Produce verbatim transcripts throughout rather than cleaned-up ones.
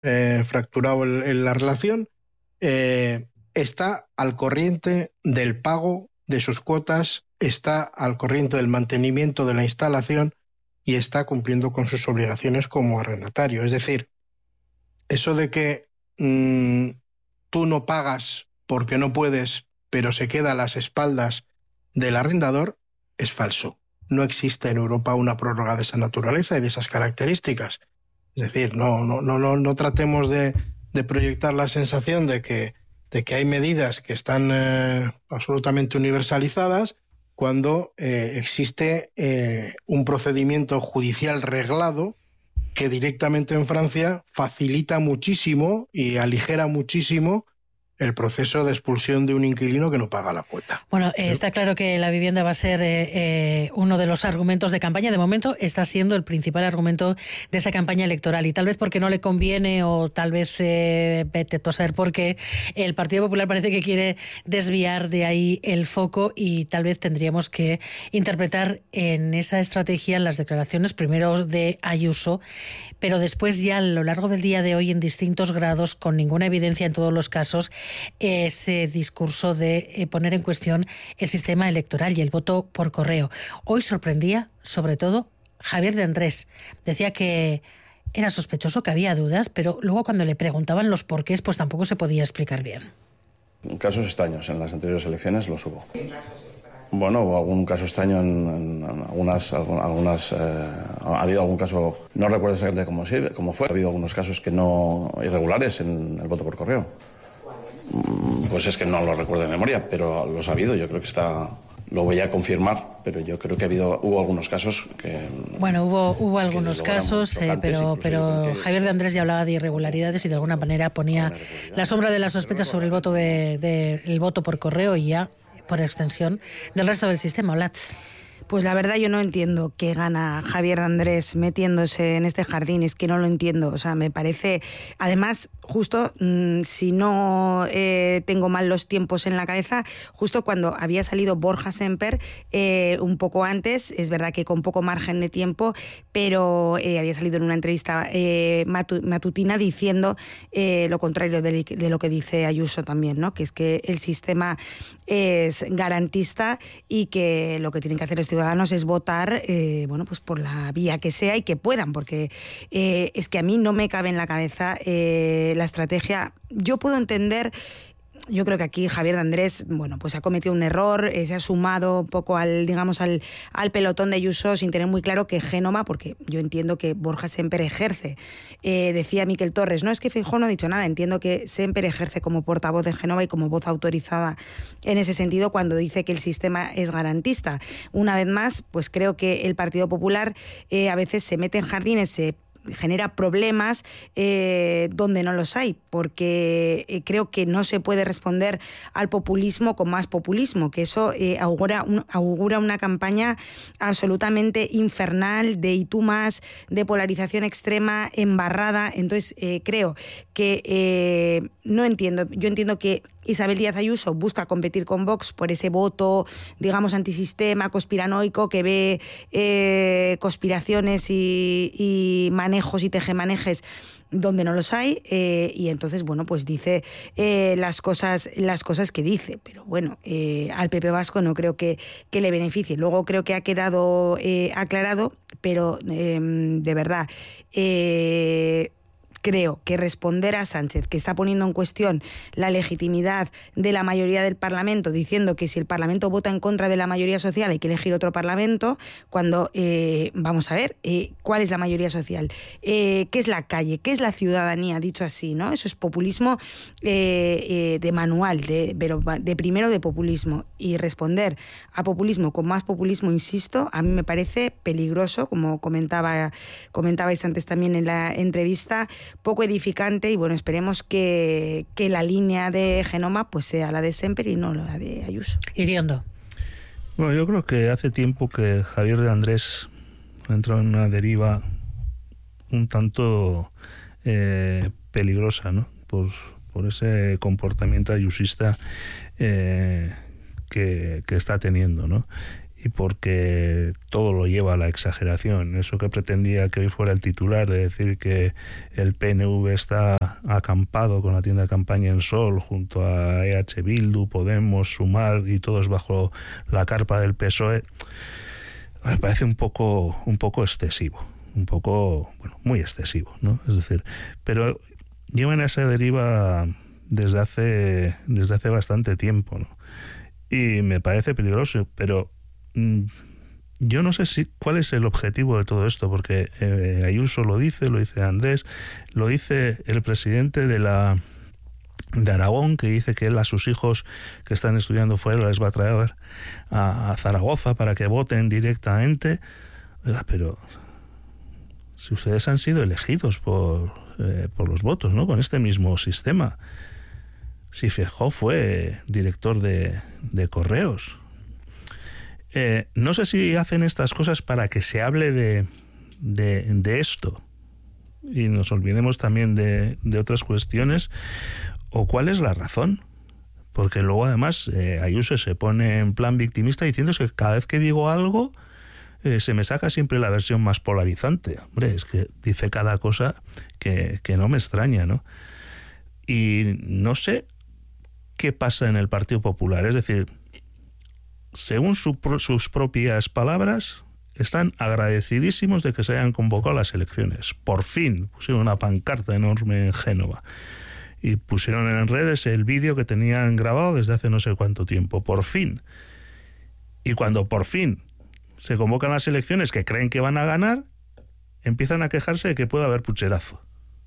eh, fracturado el, el, la relación, eh, está al corriente del pago de sus cuotas, está al corriente del mantenimiento de la instalación y está cumpliendo con sus obligaciones como arrendatario. Es decir, eso de que mmm, tú no pagas porque no puedes, pero se queda a las espaldas del arrendador, es falso. No existe en Europa una prórroga de esa naturaleza y de esas características. Es decir, no, no, no, no, no tratemos de, de proyectar la sensación de que, de que hay medidas que están eh, absolutamente universalizadas cuando eh, existe eh, un procedimiento judicial reglado que directamente en Francia facilita muchísimo y aligera muchísimo el proceso de expulsión de un inquilino que no paga la cuota. Bueno, eh, está claro que la vivienda va a ser eh, eh, uno de los argumentos de campaña. De momento está siendo el principal argumento de esta campaña electoral y tal vez porque no le conviene o tal vez, eh, vete tú a saber por qué, el Partido Popular parece que quiere desviar de ahí el foco y tal vez tendríamos que interpretar en esa estrategia las declaraciones primero de Ayuso, pero después ya a lo largo del día de hoy en distintos grados, con ninguna evidencia en todos los casos, ese discurso de eh, poner en cuestión el sistema electoral y el voto por correo. Hoy sorprendía, sobre todo, Javier de Andrés. Decía que era sospechoso, que había dudas, pero luego cuando le preguntaban los porqués, pues tampoco se podía explicar bien. Casos extraños en las anteriores elecciones los hubo. Bueno, hubo algún caso extraño en, en, en algunas... algunas eh, ha habido algún caso, no recuerdo exactamente cómo, sí, cómo fue, ha habido algunos casos que no irregulares en el voto por correo. Pues es que no lo recuerdo de memoria, pero los ha habido. Yo creo que está, lo voy a confirmar, pero yo creo que ha habido, hubo algunos casos que... Bueno, hubo, hubo algunos casos, eh, pero, pero Javier de Andrés ya hablaba de irregularidades y de alguna manera ponía la sombra de la sospecha sobre el voto de, de el voto por correo y ya, por extensión, del resto del sistema. Olatz. Pues la verdad yo no entiendo qué gana Javier de Andrés metiéndose en este jardín, es que no lo entiendo, o sea, me parece, además, justo, mmm, si no eh, tengo mal los tiempos en la cabeza, justo cuando había salido Borja Semper, eh, un poco antes, es verdad que con poco margen de tiempo, pero eh, había salido en una entrevista eh, matu- matutina diciendo eh, lo contrario de, de lo que dice Ayuso también, ¿no? Que es que el sistema es garantista y que lo que tienen que hacer los ciudadanos es votar eh, bueno, pues por la vía que sea y que puedan, porque eh, es que a mí no me cabe en la cabeza eh, la estrategia. Yo puedo entender... Yo creo que aquí Javier de Andrés, bueno, pues ha cometido un error, eh, se ha sumado un poco al, digamos, al, al pelotón de Ayuso sin tener muy claro que Génova, porque yo entiendo que Borja Semper ejerce, eh, decía Miquel Torres, no es que Feijóo no ha dicho nada, entiendo que Semper ejerce como portavoz de Génova y como voz autorizada en ese sentido cuando dice que el sistema es garantista. Una vez más, pues creo que el Partido Popular eh, a veces se mete en jardines, se genera problemas eh, donde no los hay, porque eh, creo que no se puede responder al populismo con más populismo, que eso eh, augura, un, augura una campaña absolutamente infernal, de y tú más, de polarización extrema, embarrada. Entonces eh, creo que eh, no entiendo, yo entiendo que Isabel Díaz Ayuso busca competir con Vox por ese voto, digamos, antisistema, conspiranoico, que ve eh, conspiraciones y, y manejos y tejemanejes donde no los hay, eh, y entonces, bueno, pues dice eh, las cosas las cosas que dice, pero bueno, eh, al P P vasco no creo que, que le beneficie. Luego creo que ha quedado eh, aclarado, pero eh, de verdad... Eh, Creo que responder a Sánchez, que está poniendo en cuestión la legitimidad de la mayoría del Parlamento, diciendo que si el Parlamento vota en contra de la mayoría social hay que elegir otro Parlamento, cuando, eh, vamos a ver, eh, ¿cuál es la mayoría social? Eh, ¿Qué es la calle? ¿Qué es la ciudadanía? Dicho así, ¿no? Eso es populismo eh, eh, de manual, de, pero de primero de populismo. Y responder a populismo con más populismo, insisto, a mí me parece peligroso, como comentaba, comentabais antes también en la entrevista, poco edificante, y bueno, esperemos que, que la línea de Génova pues sea la de Semper y no la de Ayuso. Iriondo. Bueno, yo creo que hace tiempo que Javier de Andrés ha entrado en una deriva un tanto eh, peligrosa, ¿no? Por, por ese comportamiento ayusista eh, que, que está teniendo, ¿no? y porque todo lo lleva a la exageración. Eso que pretendía que hoy fuera el titular de decir que el P N V está acampado con la tienda de campaña en Sol junto a E H Bildu, Podemos, Sumar y todos bajo la carpa del P S O E, me parece un poco, un poco excesivo, un poco, bueno, muy excesivo, ¿no? Es decir, pero llevan esa deriva desde hace, desde hace bastante tiempo, ¿no? Y me parece peligroso, pero yo no sé si cuál es el objetivo de todo esto, porque eh, Ayuso lo dice, lo dice Andrés, lo dice el presidente de la de Aragón, que dice que él a sus hijos que están estudiando fuera les va a traer a, a Zaragoza para que voten directamente. Oiga, pero si ustedes han sido elegidos por, eh, por los votos, ¿no? Con este mismo sistema. Si Feijóo fue director de, de Correos. Eh, no sé si hacen estas cosas para que se hable de, de, de esto y nos olvidemos también de, de otras cuestiones, o cuál es la razón, porque luego además eh, Ayuso se pone en plan victimista diciendo que cada vez que digo algo eh, se me saca siempre la versión más polarizante. Hombre, es que dice cada cosa que, que no me extraña, ¿no? Y no sé qué pasa en el Partido Popular, es decir, según su, sus propias palabras, están agradecidísimos de que se hayan convocado las elecciones. Por fin pusieron una pancarta enorme en Génova y pusieron en redes el vídeo que tenían grabado desde hace no sé cuánto tiempo. Por fin. Y cuando por fin se convocan las elecciones que creen que van a ganar, empiezan a quejarse de que puede haber pucherazo.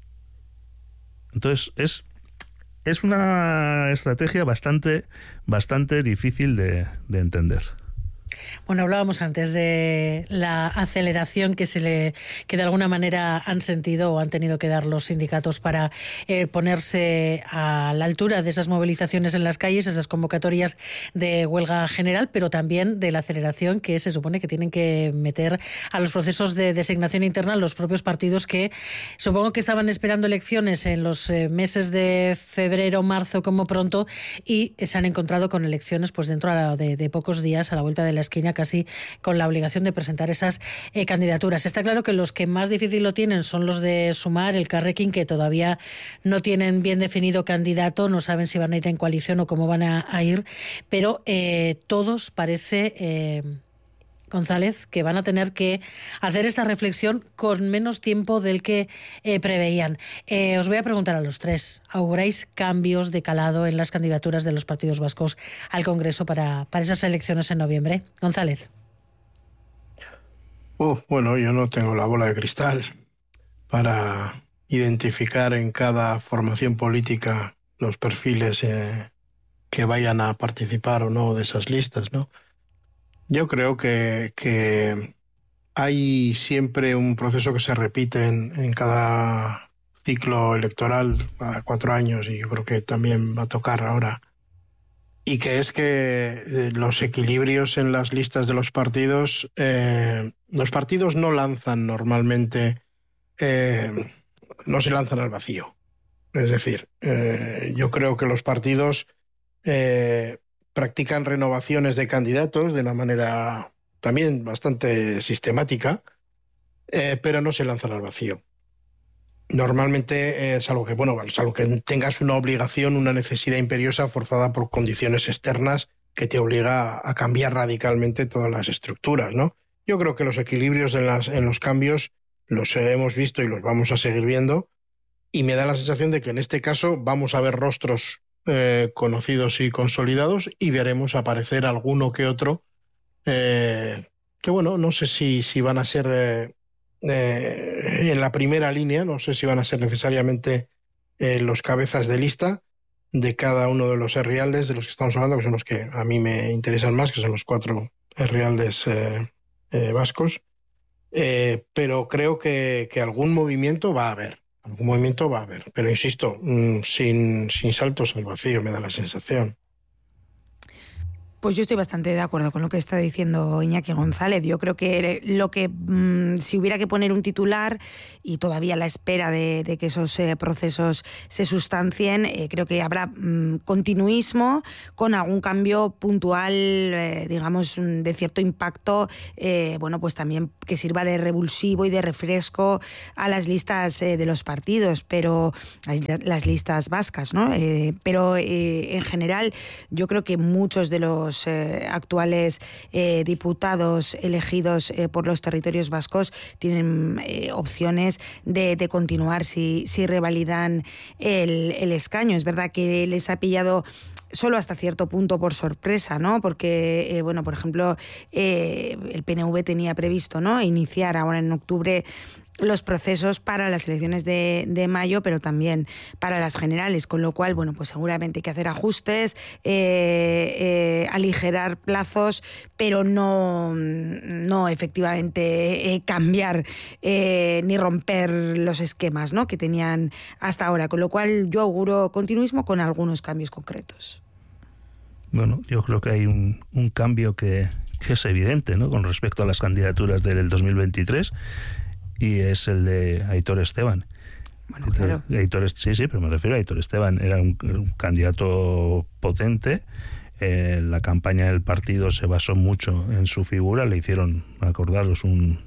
Entonces es... Es una estrategia bastante, bastante difícil de, de entender. Bueno, hablábamos antes de la aceleración que se le que de alguna manera han sentido o han tenido que dar los sindicatos para eh, ponerse a la altura de esas movilizaciones en las calles, esas convocatorias de huelga general, pero también de la aceleración que se supone que tienen que meter a los procesos de designación interna los propios partidos, que supongo que estaban esperando elecciones en los eh, meses de febrero, marzo como pronto, y se han encontrado con elecciones pues dentro de, de pocos días, a la vuelta de la esquina, casi con la obligación de presentar esas eh, candidaturas. Está claro que los que más difícil lo tienen son los de Sumar, el Carrequín, que todavía no tienen bien definido candidato, no saben si van a ir en coalición o cómo van a, a ir, pero eh, todos parece... Eh, González, que van a tener que hacer esta reflexión con menos tiempo del que eh, preveían. Eh, os voy a preguntar a los tres, ¿auguráis cambios de calado en las candidaturas de los partidos vascos al Congreso para, para esas elecciones en noviembre? González. Oh, bueno, yo no tengo la bola de cristal para identificar en cada formación política los perfiles eh, que vayan a participar o no de esas listas, ¿no? Yo creo que, que hay siempre un proceso que se repite en, en cada ciclo electoral a cuatro años, y yo creo que también va a tocar ahora, y que es que los equilibrios en las listas de los partidos, eh, los partidos no lanzan normalmente, eh, no se lanzan al vacío. Es decir, eh, yo creo que los partidos... Eh, practican renovaciones de candidatos de una manera también bastante sistemática, eh, pero no se lanzan al vacío. Normalmente, eh, salvo que, bueno, salvo que tengas una obligación, una necesidad imperiosa forzada por condiciones externas que te obliga a cambiar radicalmente todas las estructuras, ¿no? Yo creo que los equilibrios en, las, en los cambios los hemos visto y los vamos a seguir viendo, y me da la sensación de que en este caso vamos a ver rostros Eh, conocidos y consolidados, y veremos aparecer alguno que otro eh, que bueno, no sé si, si van a ser eh, eh, en la primera línea, no sé si van a ser necesariamente eh, los cabezas de lista de cada uno de los herrialdes de los que estamos hablando, que son los que a mí me interesan más, que son los cuatro herrialdes eh, eh, vascos, eh, pero creo que, que algún movimiento va a haber. Algún movimiento va a haber, pero insisto, sin, sin saltos al vacío, me da la sensación. Pues yo estoy bastante de acuerdo con lo que está diciendo Iñaki González. Yo creo que lo que mmm, si hubiera que poner un titular y todavía a la espera de, de que esos eh, procesos se sustancien, eh, creo que habrá mmm, continuismo con algún cambio puntual, eh, digamos, de cierto impacto, eh, bueno, pues también que sirva de revulsivo y de refresco a las listas eh, de los partidos, pero las listas vascas, ¿no? Eh, pero eh, en general yo creo que muchos de los Eh, actuales eh, diputados elegidos eh, por los territorios vascos tienen eh, opciones de, de continuar si, si revalidan el, el escaño. Es verdad que les ha pillado solo hasta cierto punto por sorpresa, ¿no? Porque, eh, bueno, por ejemplo, eh, el P N V tenía previsto, ¿no?, iniciar ahora en octubre los procesos para las elecciones de, de mayo, pero también para las generales, con lo cual, bueno, pues seguramente hay que hacer ajustes, eh, eh, aligerar plazos, pero no, no efectivamente eh, cambiar eh, ni romper los esquemas, ¿no?, que tenían hasta ahora, con lo cual yo auguro continuismo con algunos cambios concretos. Bueno, yo creo que hay un, un cambio que, que es evidente, ¿no?, con respecto a las candidaturas del dos mil veintitrés, y es el de Aitor Esteban. Bueno, claro. Aitor, sí, sí, pero me refiero a Aitor Esteban. Era un, un candidato potente. Eh, la campaña del partido se basó mucho en su figura. Le hicieron, acordaros, un,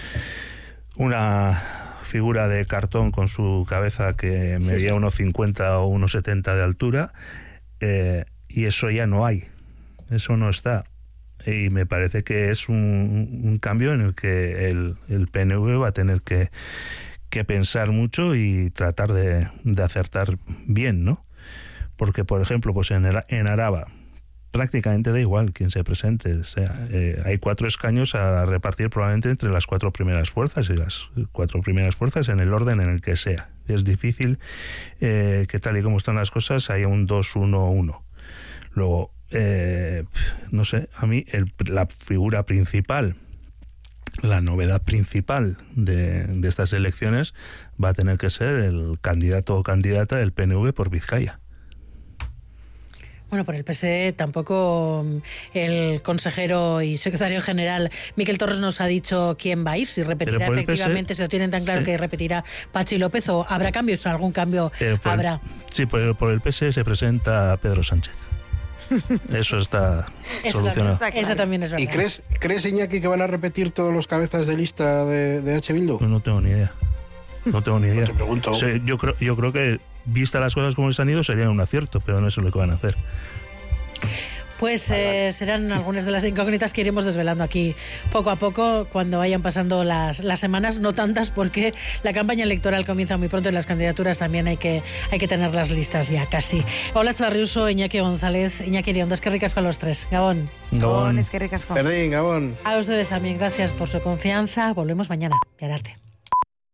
una figura de cartón con su cabeza que medía sí. uno cincuenta o uno setenta de altura. Eh, y eso ya no hay. Eso no está. Y me parece que es un, un cambio en el que el, el P N V va a tener que, que pensar mucho y tratar de, de acertar bien, ¿no? Porque, por ejemplo, pues en, en Araba prácticamente da igual quién se presente. O sea, eh, hay cuatro escaños a repartir probablemente entre las cuatro primeras fuerzas, y las cuatro primeras fuerzas en el orden en el que sea. Es difícil eh, que, tal y como están las cosas, haya un dos uno uno. Luego, Eh, no sé, a mí el, la figura principal, la novedad principal de, de estas elecciones va a tener que ser el candidato o candidata del P N V por Vizcaya. Bueno, por el P S E tampoco el consejero y secretario general Miquel Torres nos ha dicho quién va a ir, si repetirá efectivamente, se lo tienen tan claro, sí, que repetirá Patxi López, o habrá cambios, algún cambio eh, por habrá. El, sí, por, por el P S E se presenta Pedro Sánchez. Eso está Eso solucionado. También, claro. Eso también es verdad. ¿Y crees, crees, Iñaki, que van a repetir todos los cabezas de lista de, de H. Bildu? No, no tengo ni idea. No tengo ni idea. Te pregunto. O sea, yo, creo, yo creo que, vista las cosas como les han ido, sería un acierto, pero no es lo que van a hacer. Pues eh, serán algunas de las incógnitas que iremos desvelando aquí poco a poco cuando vayan pasando las, las semanas, no tantas porque la campaña electoral comienza muy pronto y las candidaturas también hay que, hay que tener las listas ya casi. Hola, Barriuso, Iñaki González, Iñaki Iriondo, es que ricasco a los tres. Gabón. Gabón, es que ricasco. Perdín, Gabón. A ustedes también, gracias por su confianza. Volvemos mañana. Piararte.